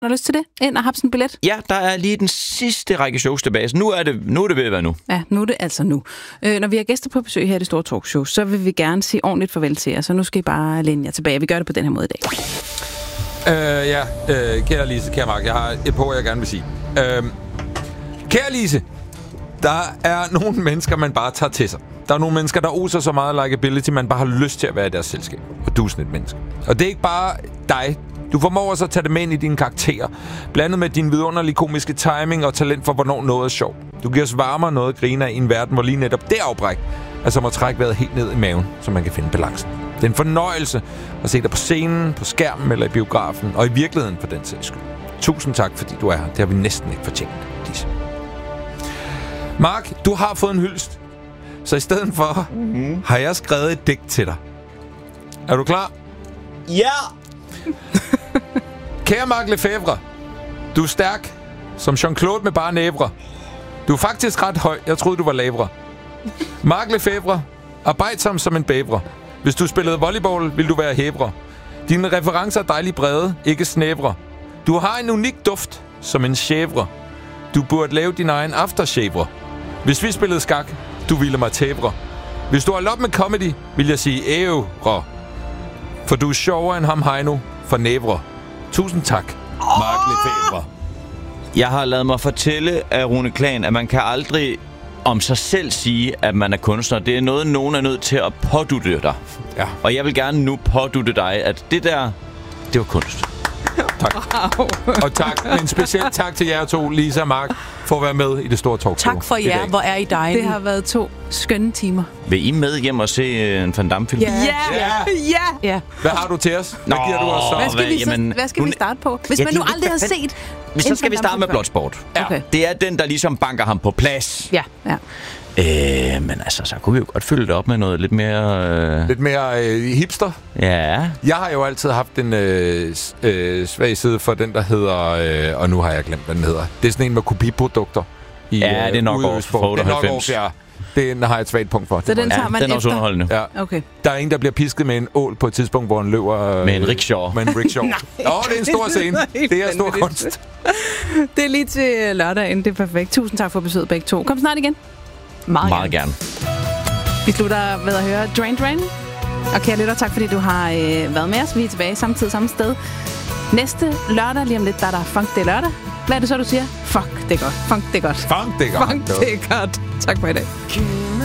Har du lyst til det? Ind og haps en billet? Ja, der er lige den sidste række shows tilbage, så nu er det ved at være nu. Ja, nu er det altså nu. Når vi har gæster på besøg her i det store talkshow, så vil vi gerne sige ordentligt farvel til jer, så nu skal I bare læne jer tilbage. Vi gør det på den her måde i dag. Kære Lise, kære Mark, jeg har et par ord, jeg gerne vil sige. Kære Lise, der er nogle mennesker, man bare tager til sig. Der er nogle mennesker, der oser så meget likability, man bare har lyst til at være i deres selskab. Og du er sådan et menneske. Og det er ikke bare dig. Du formår også at tage det med ind i dine karakterer. Blandet med din vidunderlige komiske timing og talent for, hvornår noget er sjovt. Du giver os varmere noget at grine af i en verden, hvor lige netop det afbræk er som at trække vejret helt ned i maven, så man kan finde balancen. Det er en fornøjelse at se dig på scenen, på skærmen eller i biografen, og i virkeligheden for den sags skyld. Tusind tak, fordi du er her. Det har vi næsten ikke fortjent, Lise. Mark, du har fået en hyldest. Så i stedet for har jeg skrevet et digt til dig. Er du klar? Ja! Kære Mark Lefebvre, du er stærk som Jean-Claude med bare nævre. Du er faktisk ret høj. Jeg troede, du var lavere. Mark Lefebvre, arbejdsom som en bævre. Hvis du spillede volleyball, vil du være hævre. Dine referencer er dejligt brede, ikke snævre. Du har en unik duft som en chèvre. Du burde lave din egen aftershave. Hvis vi spillede skak, du ville mig tævre. Hvis du holdt op med comedy, vil jeg sige ævre. For du er sjovere end ham Heino for nævre. Tusind tak, Mark Lefebvre. Jeg har ladet mig fortælle af Rune Klan, at man kan aldrig om sig selv sige, at man er kunstner. Det er noget, nogen er nødt til at pådutte dig. Ja. Og jeg vil gerne nu pådutte dig, at det der, det var kunst. Tak. Wow. Og tak, men specielt tak til jer to, Lisa og Mark, for at være med i det store talkshow. Tak for jer, hvor er I dejlige. Det har været 2 skønne timer. Vil I med hjem og se en Van Damme-film? Ja. Hvad har du til os? Hvad giver du os så? Hvad skal vi starte på? Hvis man nu aldrig har set... Så skal vi starte med Bloodsport. Ja. Okay. Det er den, der ligesom banker ham på plads. Ja. Men altså, så kunne vi jo godt fylde det op med noget lidt mere... Lidt mere hipster? Ja. Jeg har jo altid haft en svag side for den, der hedder... og nu har jeg glemt, hvad den hedder. Det er sådan en med kopiprodukter. Det er nok over for 98. Ja. Den har jeg et svagt punkt for. Så den tager man den er også underholdende. Ja. Okay. Der er en, der bliver pisket med en ål på et tidspunkt, hvor han løber... med en rickshaw. Med en rickshaw. det er en stor scene. Det er stor kunst. Det er lige til lørdagen. Det er perfekt. Tusind tak for besøget begge to. Kom snart igen. Meget gerne. Vi slutter ved at høre Drain Drain. Og kære lytter, tak fordi du har været med os. Vi er tilbage samtidig samme sted. Næste lørdag, lige om lidt, der er der Funk det lørdag. Hvad er det så, du siger? Fuck, det er godt. Funk, det er godt. Funk, det er godt. Funk, det er godt. Tak for i dag.